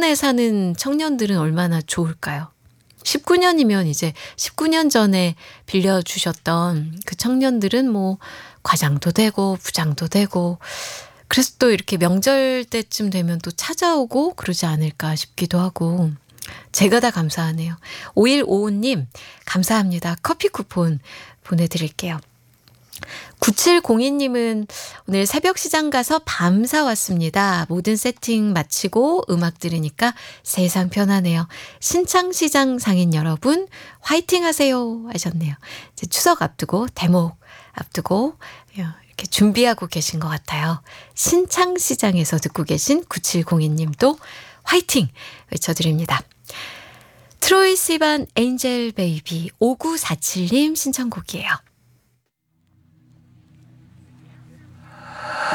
19년에 사는 청년들은 얼마나 좋을까요? 19년이면 이제 19년 전에 빌려주셨던 그 청년들은 뭐 과장도 되고 부장도 되고 그래서 또 이렇게 명절 때쯤 되면 또 찾아오고 그러지 않을까 싶기도 하고 제가 다 감사하네요. 5155님 감사합니다. 커피 쿠폰 보내드릴게요. 9702님은 오늘 새벽 시장 가서 밤 사왔습니다. 모든 세팅 마치고 음악 들으니까 세상 편하네요. 신창시장 상인 여러분 화이팅 하세요 하셨네요. 이제 추석 앞두고 대목 앞두고 이렇게 준비하고 계신 것 같아요. 신창시장에서 듣고 계신 9702님도 화이팅 외쳐드립니다. 트로이 시반 엔젤 베이비 5947님 신청곡이에요.